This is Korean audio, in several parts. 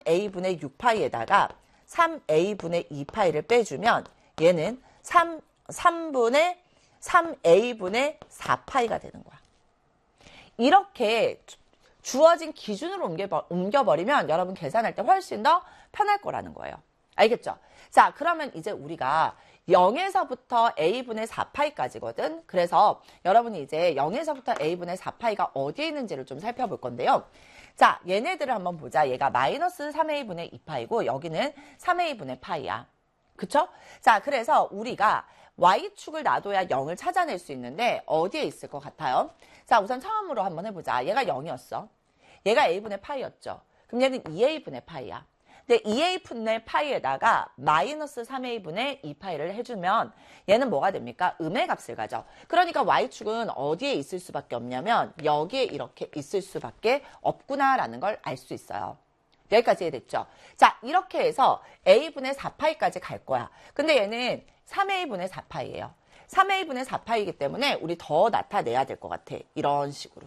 3a분의 6파이에다가 3a분의 2파이를 빼주면 얘는 3분의 3a분의 4파이가 되는 거야. 이렇게 주어진 기준으로 옮겨버리면 여러분 계산할 때 훨씬 더 편할 거라는 거예요. 알겠죠? 자, 그러면 이제 우리가 0에서부터 a분의 4파이까지거든. 그래서 여러분이 이제 0에서부터 a분의 4파이가 어디에 있는지를 좀 살펴볼 건데요. 자, 얘네들을 한번 보자. 얘가 마이너스 3a분의 2파이고 여기는 3a분의 파이야. 그쵸? 자, 그래서 우리가 y축을 놔둬야 0을 찾아낼 수 있는데 어디에 있을 것 같아요? 자, 우선 처음으로 한번 해보자. 얘가 0이었어. 얘가 a분의 파이였죠. 그럼 얘는 2a분의 파이야. 근데 2a분의 파이에다가 마이너스 3a분의 2파이를 해주면 얘는 뭐가 됩니까? 음의 값을 가져. 그러니까 y축은 어디에 있을 수밖에 없냐면 여기에 이렇게 있을 수밖에 없구나라는 걸 알 수 있어요. 여기까지 이해됐죠? 자, 이렇게 해서 a분의 4파이까지 갈 거야. 근데 얘는 3a분의 4파이예요. 3a분의 4파이이기 때문에 우리 더 나타내야 될 것 같아. 이런 식으로.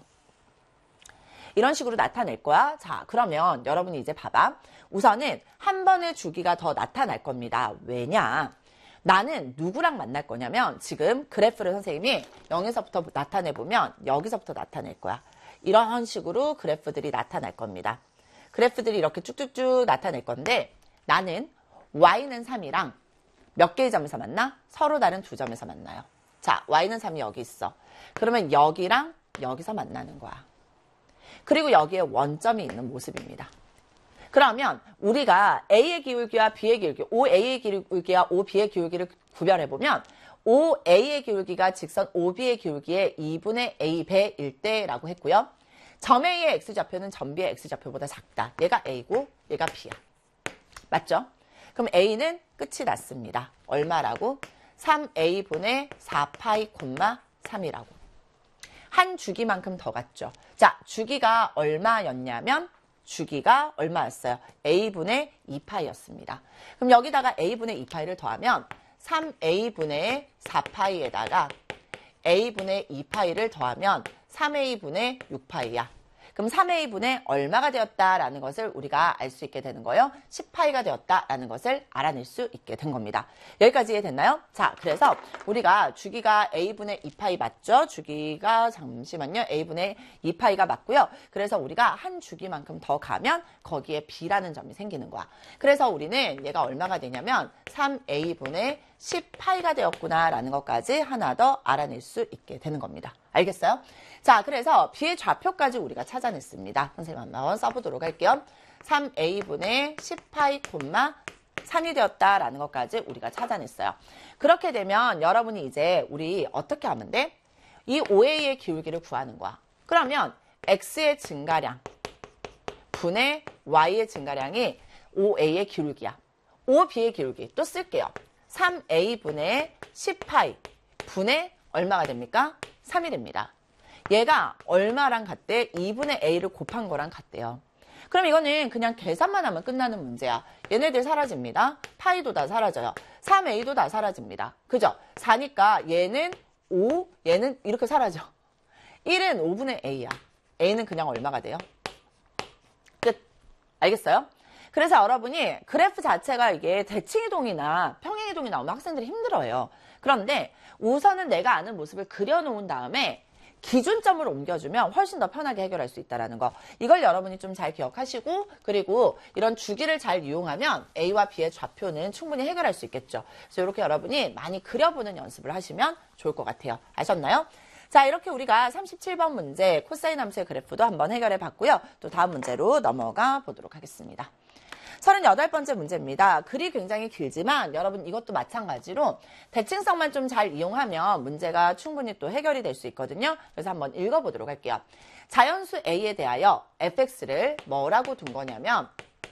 이런 식으로 나타낼 거야. 자, 그러면 여러분이 이제 봐봐. 우선은 한 번의 주기가 더 나타날 겁니다. 왜냐? 나는 누구랑 만날 거냐면 지금 그래프를 선생님이 0에서부터 나타내보면 여기서부터 나타낼 거야. 이런 식으로 그래프들이 나타날 겁니다. 그래프들이 이렇게 쭉쭉쭉 나타낼 건데 나는 y는 3이랑 몇 개의 점에서 만나? 서로 다른 두 점에서 만나요. 자, y는 3이 여기 있어. 그러면 여기랑 여기서 만나는 거야. 그리고 여기에 원점이 있는 모습입니다. 그러면 우리가 A의 기울기와 B의 기울기, OA의 기울기와 OB의 기울기를 구별해보면 OA의 기울기가 직선 OB의 기울기의 2분의 A배일 때라고 했고요. 점 A의 X좌표는 점 B의 X좌표보다 작다. 얘가 A고 얘가 B야. 맞죠? 그럼 A는 끝이 났습니다. 얼마라고? 3A분의 4파이, 3이라고. 한 주기만큼 더 갔죠. 자, 주기가 얼마였냐면 주기가 얼마였어요? A분의 2파이였습니다. 그럼 여기다가 A분의 2파이를 더하면 3A분의 4파이에다가 A분의 2파이를 더하면 3A분의 6파이야. 그럼 3A분의 얼마가 되었다라는 것을 우리가 알 수 있게 되는 거예요. 10파이가 되었다라는 것을 알아낼 수 있게 된 겁니다. 여기까지 이해됐나요? 자, 그래서 우리가 주기가 A분의 2파이 맞죠? 주기가 잠시만요. A분의 2파이가 맞고요. 그래서 우리가 한 주기만큼 더 가면 거기에 B라는 점이 생기는 거야. 그래서 우리는 얘가 얼마가 되냐면 3A분의 10파이가 되었구나라는 것까지 하나 더 알아낼 수 있게 되는 겁니다. 알겠어요? 자, 그래서 B의 좌표까지 우리가 찾아냈습니다. 선생님 한번 써보도록 할게요. 3A분의 10파이, 3이 되었다라는 것까지 우리가 찾아냈어요. 그렇게 되면 여러분이 이제 우리 어떻게 하면 돼? 이 OA의 기울기를 구하는 거야. 그러면 X의 증가량 분의 Y의 증가량이 OA의 기울기야. OB의 기울기 또 쓸게요. 3A분의 10파이 분의 얼마가 됩니까? 3이 됩니다. 얘가 얼마랑 같대? 2분의 A를 곱한 거랑 같대요. 그럼 이거는 그냥 계산만 하면 끝나는 문제야. 얘네들 사라집니다. 파이도 다 사라져요. 3A도 다 사라집니다. 그죠? 4니까 얘는 5, 얘는 이렇게 사라져. 1은 5분의 A야. A는 그냥 얼마가 돼요? 끝. 알겠어요? 그래서 여러분이 그래프 자체가 이게 대칭이동이나 평행이동이 나오면 학생들이 힘들어해요. 그런데 우선은 내가 아는 모습을 그려놓은 다음에 기준점을 옮겨주면 훨씬 더 편하게 해결할 수 있다는 거. 이걸 여러분이 좀 잘 기억하시고 그리고 이런 주기를 잘 이용하면 A와 B의 좌표는 충분히 해결할 수 있겠죠. 그래서 이렇게 여러분이 많이 그려보는 연습을 하시면 좋을 것 같아요. 아셨나요? 자, 이렇게 우리가 37번 문제 코사인 함수의 그래프도 한번 해결해 봤고요. 또 다음 문제로 넘어가 보도록 하겠습니다. 38번째 문제입니다. 글이 굉장히 길지만 여러분 이것도 마찬가지로 대칭성만 좀 잘 이용하면 문제가 충분히 또 해결이 될 수 있거든요. 그래서 한번 읽어보도록 할게요. 자연수 A에 대하여 fx를 뭐라고 둔 거냐면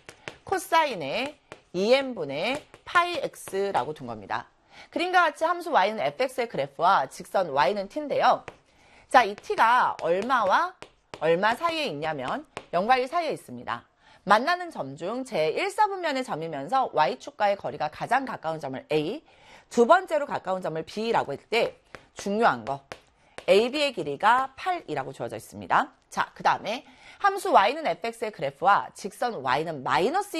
코사인의 2n분의 파이 x라고 둔 겁니다. 그림과 같이 함수 y는 fx의 그래프와 직선 y는 t인데요. 자, 이 t가 얼마와 얼마 사이에 있냐면 0과 1 사이에 있습니다. 만나는 점 중 제1사분면의 점이면서 y축과의 거리가 가장 가까운 점을 A, 두 번째로 가까운 점을 B라고 했을 때 중요한 거 AB의 길이가 8이라고 주어져 있습니다. 자, 그 다음에 함수 y는 fx의 그래프와 직선 y는 마이너스